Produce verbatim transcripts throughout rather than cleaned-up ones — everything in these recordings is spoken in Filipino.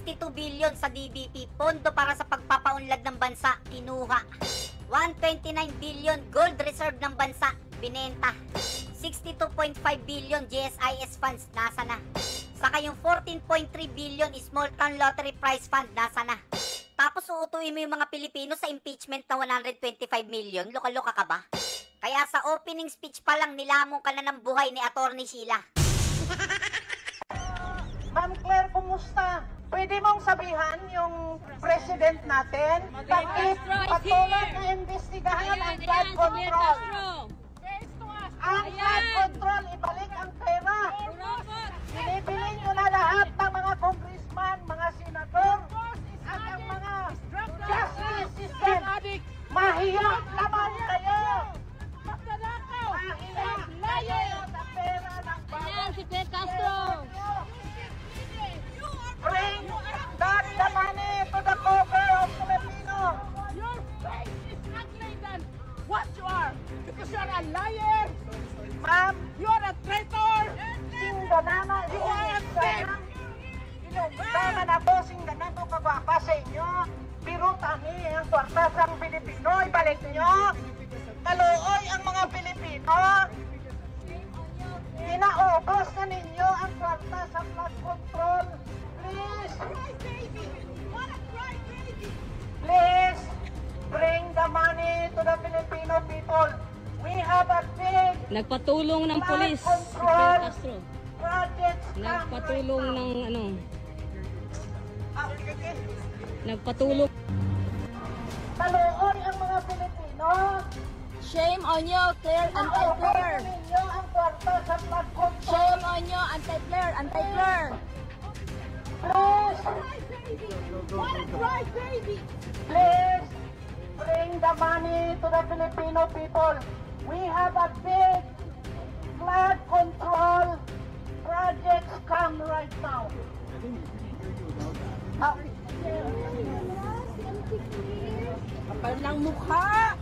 fifty-two billion sa D B P, pondo para sa pagpapaunlad ng bansa, kinuha. one twenty-nine billion gold reserve ng bansa, binenta. sixty-two point five billion G S I S funds, nasa na. Saka yung fourteen point three billion small town lottery prize fund, nasa na. Tapos uutuin mo yung mga Pilipino sa impeachment na one hundred twenty-five million, loka-loka ka ba? Kaya sa opening speech pa lang nilamong ka na ng buhay ni Attorney Sheila. Ma'am Claire, kumusta? Pwede mong sabihan yung president natin, bakit patuloy na imbestigahan ang flood control? Ang flood control, ibalik ang pera. Binibilin nyo na lahat ng mga congressman, mga senador, at ang mga justice system. Mahiya naman kayo! Mahiya kayo sa pera ng Ayan, si Fidel Castro. Bring back the money to the coffers of Filipino. Your face is ugly than what you are, because you are a liar. Ma'am, You are a traitor. singganana, You are a thief. Tama na po, singganano kagwapa sa inyo. Pero tani, ang kwarta sa Pilipino, ibalik nyo. Kaluoy ang mga Pilipino. Inaubos na ninyo ang kwarta sa flood control. Please, please, bring the money to the Filipino people. We have a big Nagpatulong ng flood polis, si Fidel control Castro. project. Nagpatulong ng ano, Ah, sige, sige. nagpatulong. Kaluoy ang mga Pilipino. Shame on you, Claire, Inaubos anti-Claire. ninyo ang kwarta sa flood control. Shame on you, anti-Claire, anti-Claire. Please, What a cry, baby. please, bring the money to the Filipino people. We have a big flood control project come right now. Ah, Kapal ng mukha.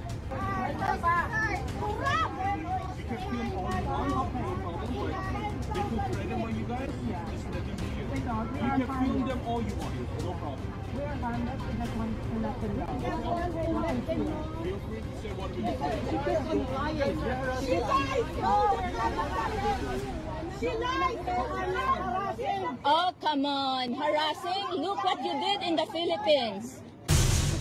You can film them all you want, no problem. Feel free to say what you She lies. She lies. Oh, come on, harassing? Look what you did in the Philippines.